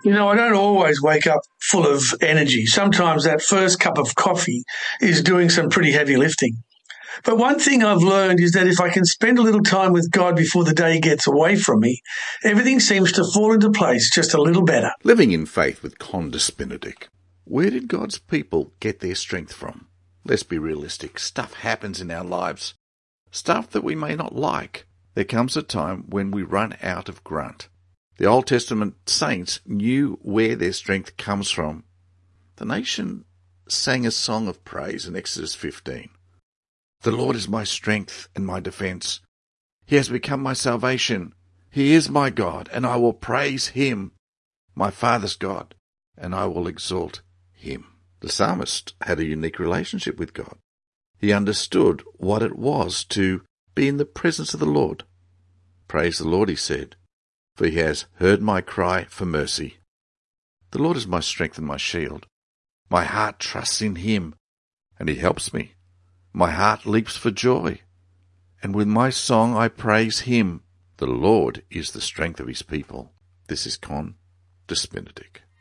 I don't always wake up full of energy. Sometimes that first cup of coffee is doing some pretty heavy lifting. But one thing I've learned is that if I can spend a little time with God before the day gets away from me, everything seems to fall into place just a little better. Living in faith with Condas Benedict. Where did God's people get their strength from? Let's be realistic. Stuff happens in our lives. Stuff that we may not like. There comes a time when we run out of grunt. The Old Testament saints knew where their strength comes from. The nation sang a song of praise in Exodus 15. The Lord is my strength and my defence. He has become my salvation. He is my God, and I will praise him, my father's God, and I will exalt him. The psalmist had a unique relationship with God. He understood what it was to be in the presence of the Lord. Praise the Lord, he said, for he has heard my cry for mercy. The Lord is my strength and my shield. My heart trusts in him, and he helps me. My heart leaps for joy, and with my song I praise him. The Lord is the strength of his people. This is Condas Benedict.